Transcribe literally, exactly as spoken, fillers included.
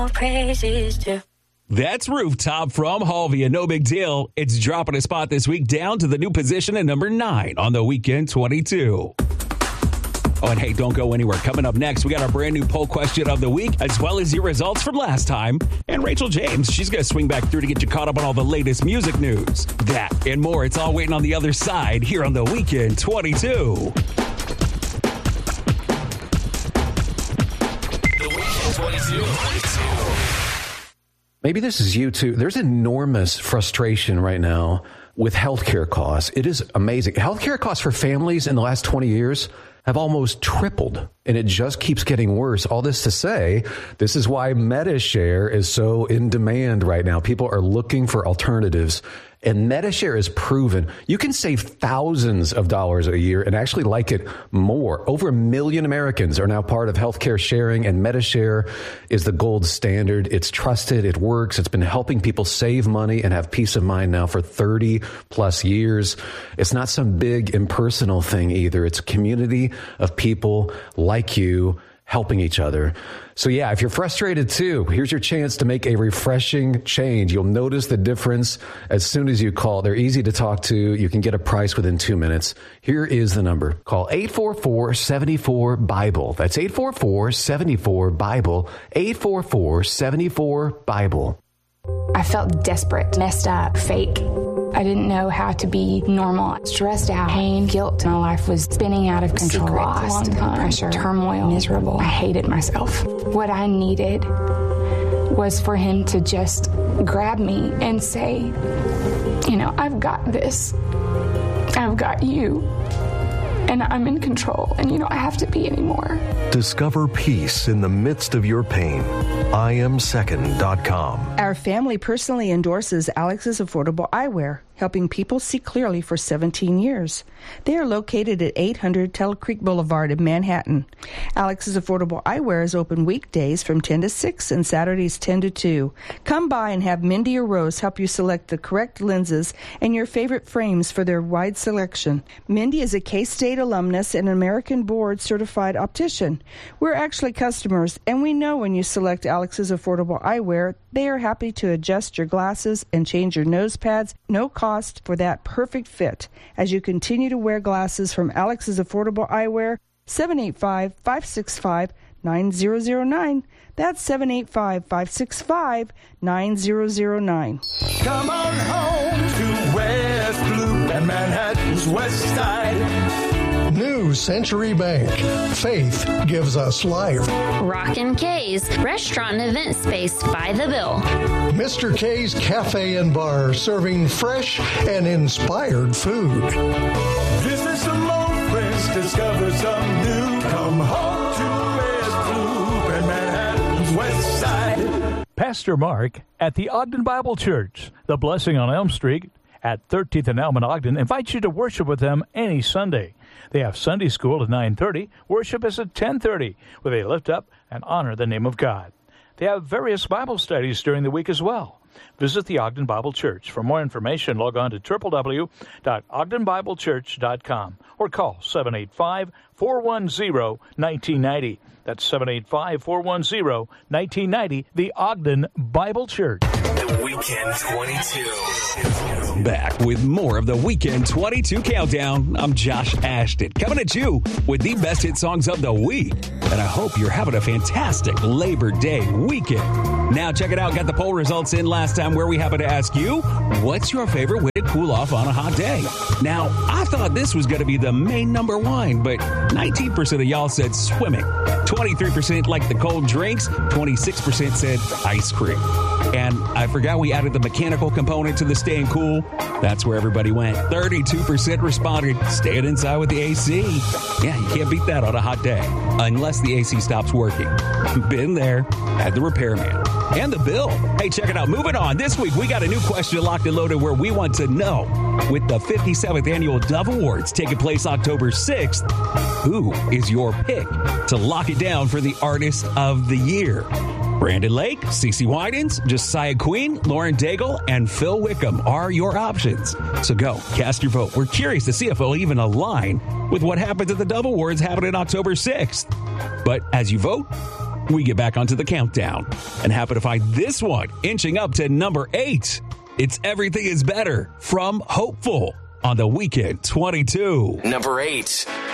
Praises to. That's Rooftop from Halvia. No big deal. It's dropping a spot this week down to the new position at number nine on the Weekend twenty-two. Oh, and hey, don't go anywhere. Coming up next, we got our brand new poll question of the week, as well as your results from last time. And Rachel James, she's going to swing back through to get you caught up on all the latest music news. That and more, it's all waiting on the other side here on the Weekend twenty-two. Maybe this is you too. There's enormous frustration right now with healthcare costs. It is amazing. Healthcare costs for families in the last twenty years have almost tripled, and it just keeps getting worse. All this to say, this is why MediShare is so in demand right now. People are looking for alternatives, and MediShare is proven. You can save thousands of dollars a year and actually like it more. Over a million Americans are now part of healthcare sharing, and MediShare is the gold standard. It's trusted. It works. It's been helping people save money and have peace of mind now for thirty plus years. It's not some big impersonal thing either. It's a community of people like you helping each other. So yeah, if you're frustrated too, here's your chance to make a refreshing change. You'll notice the difference as soon as you call. They're easy to talk to. You can get a price within two minutes. Here is the number. Call eight four four, seven four, BIBLE. That's eight four four, seven four, BIBLE. eight four four, seven four, BIBLE. I felt desperate, messed up, fake. I didn't know how to be normal. Stressed out, pain, guilt. My life was spinning out of control. Secret, lost, pressure, turmoil, miserable. I hated myself. What I needed was for him to just grab me and say, you know, I've got this. I've got you. And I'm in control, and you don't have to be anymore. Discover peace in the midst of your pain. I am second dot com. Our family personally endorses Alex's Affordable Eyewear, helping people see clearly for seventeen years. They are located at eight hundred Tuttle Creek Boulevard in Manhattan. Alex's Affordable Eyewear is open weekdays from ten to six and Saturdays ten to two. Come by and have Mindy or Rose help you select the correct lenses and your favorite frames for their wide selection. Mindy is a K-State alumnus and American Board certified optician. We're actually customers, and we know when you select Alex's Affordable Eyewear, they are happy to adjust your glasses and change your nose pads, no cost for that perfect fit. As you continue to wear glasses from Alex's Affordable Eyewear, seven eight five, five six five, nine zero zero nine. That's seven eight five, five six five, nine zero zero nine. Come on home to West Loop and Manhattan's West Side. New Century Bank. Faith gives us life. Rockin' K's restaurant and event space by the bill. Mister K's Cafe and Bar, serving fresh and inspired food. Visit some old friends, discover some new. Come home to West Loop and Manhattan's West Side. Pastor Mark at the Ogden Bible Church, the Blessing on Elm Street at thirteenth and Elm in Ogden, invites you to worship with them any Sunday. They have Sunday school at nine thirty. Worship is at ten thirty, where they lift up and honor the name of God. They have various Bible studies during the week as well. Visit the Ogden Bible Church. For more information, log on to w w w dot ogden bible church dot com or call seven eight five, four one zero, one nine nine zero. That's seven eight five, four one zero, one nine nine zero, the Ogden Bible Church. The Weekend twenty-two. Back with more of the Weekend twenty-two Countdown. I'm Josh Ashton, coming at you with the best hit songs of the week. And I hope you're having a fantastic Labor Day weekend. Now, check it out. Got the poll results in last time where we happen to ask you, what's your favorite way to cool off on a hot day? Now, I thought this was going to be the main number one, but nineteen percent of y'all said swimming. twenty-three percent liked the cold drinks. twenty-six percent said ice cream. And I forgot we added the mechanical component to the staying cool. That's where everybody went. thirty-two percent responded staying inside with the A C. Yeah, you can't beat that on a hot day. Unless the A C stops working. Been there. Had the repairman. And the bill. Hey, check it out. Moving on. This week, we got a new question locked and loaded where we want to know, with the fifty-seventh Annual Dove Awards taking place October sixth, who is your pick to lock it down for the Artist of the Year? Brandon Lake, CeCe Winans, Josiah Queen, Lauren Daigle, and Phil Wickham are your options. So go, cast your vote. We're curious to see if it'll even align with what happens at the Dove Awards happening October sixth. But as you vote, We get back onto the countdown and happen to find this one inching up to number eight. It's Everything is Better from Hopeful on the Weekend twenty-two. Number eight.